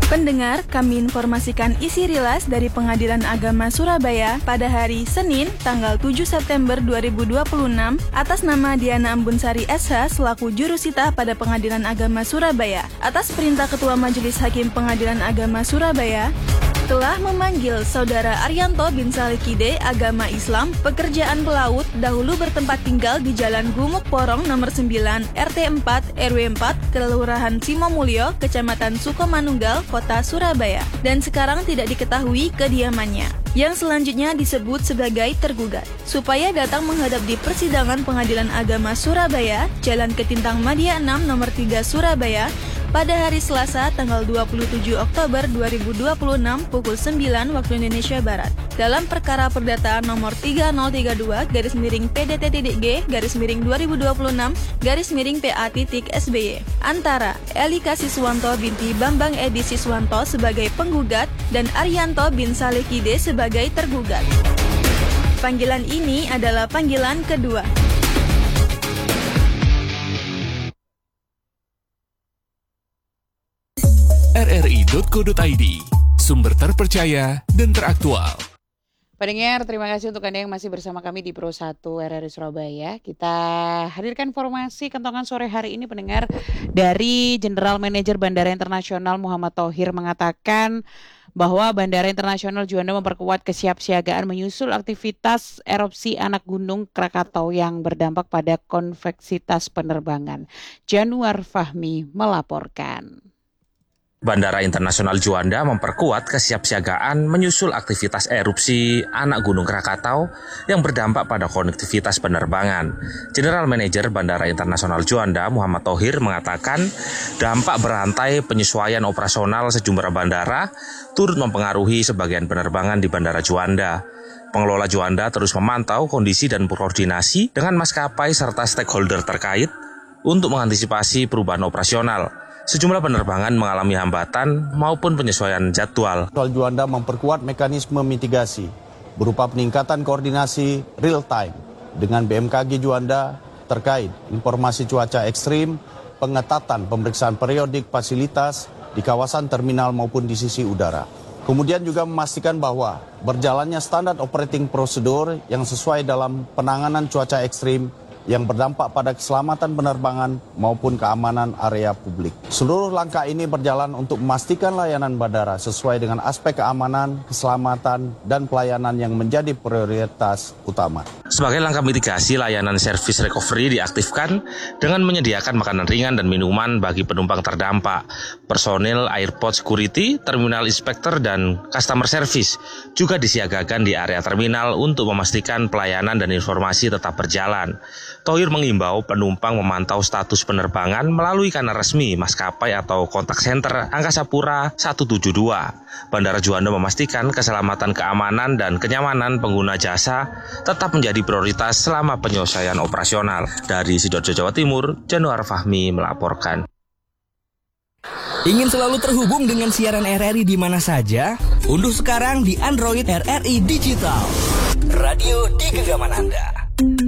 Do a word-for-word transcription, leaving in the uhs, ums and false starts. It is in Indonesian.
Pendengar, kami informasikan isi rilas dari Pengadilan Agama Surabaya pada hari Senin, tanggal tujuh September dua ribu dua puluh enam, atas nama Diana Ambunsari S H selaku jurusita pada Pengadilan Agama Surabaya. Atas perintah Ketua Majelis Hakim Pengadilan Agama Surabaya, telah memanggil Saudara Arianto bin Salikide, agama Islam, pekerjaan pelaut, dahulu bertempat tinggal di Jalan Gumuk Porong nomor sembilan, R T empat, R W empat, Kelurahan Simomulyo, Kecamatan Sukomanunggal, Kota Surabaya, dan sekarang tidak diketahui kediamannya, yang selanjutnya disebut sebagai tergugat, supaya datang menghadap di persidangan Pengadilan Agama Surabaya, Jalan Ketintang Madia enam nomor tiga Surabaya, pada hari Selasa tanggal dua puluh tujuh Oktober dua ribu dua puluh enam pukul sembilan waktu Indonesia Barat dalam perkara perdata nomor tiga nol tiga dua garis miring P D T G garis miring dua ribu dua puluh enam garis miring P A titik S B Y antara Elika Siswanto binti Bambang Edi Siswanto sebagai penggugat dan Arianto bin Salikide sebagai tergugat. Panggilan ini adalah panggilan kedua. r r i titik co titik i d, sumber terpercaya dan teraktual. Pendengar, terima kasih untuk Anda yang masih bersama kami di Pro satu R R I Surabaya. Kita hadirkan informasi kentongan sore hari ini, pendengar, dari General Manager Bandara Internasional Muhammad Thohir mengatakan bahwa Bandara Internasional Juanda memperkuat kesiapsiagaan menyusul aktivitas erupsi anak gunung Krakatau yang berdampak pada konveksitas penerbangan. Januar Fahmi melaporkan. Bandara Internasional Juanda memperkuat kesiapsiagaan menyusul aktivitas erupsi anak gunung Krakatau yang berdampak pada konektivitas penerbangan. General Manager Bandara Internasional Juanda Muhammad Thohir mengatakan dampak berantai penyesuaian operasional sejumlah bandara turut mempengaruhi sebagian penerbangan di Bandara Juanda. Pengelola Juanda terus memantau kondisi dan berkoordinasi dengan maskapai serta stakeholder terkait untuk mengantisipasi perubahan operasional. Sejumlah penerbangan mengalami hambatan maupun penyesuaian jadwal. Juanda memperkuat mekanisme mitigasi berupa peningkatan koordinasi real time dengan B M K G Juanda terkait informasi cuaca ekstrim, pengetatan pemeriksaan periodik fasilitas di kawasan terminal maupun di sisi udara. Kemudian juga memastikan bahwa berjalannya standar operating procedure yang sesuai dalam penanganan cuaca ekstrim yang berdampak pada keselamatan penerbangan maupun keamanan area publik. Seluruh langkah ini berjalan untuk memastikan layanan bandara sesuai dengan aspek keamanan, keselamatan, dan pelayanan yang menjadi prioritas utama. Sebagai langkah mitigasi, layanan service recovery diaktifkan dengan menyediakan makanan ringan dan minuman bagi penumpang terdampak. Personil airport security, terminal inspector, dan customer service juga disiagakan di area terminal untuk memastikan pelayanan dan informasi tetap berjalan. Thohir mengimbau penumpang memantau status penerbangan melalui kanal resmi maskapai atau kontak center Angkasa Pura seratus tujuh puluh dua. Bandara Juanda memastikan keselamatan, keamanan, dan kenyamanan pengguna jasa tetap menjadi prioritas selama penyelesaian operasional. Dari Sidoarjo, Jawa Timur, Januar Fahmi melaporkan. Ingin selalu terhubung dengan siaran R R I di mana saja? Unduh sekarang di Android R R I Digital. Radio di genggaman Anda.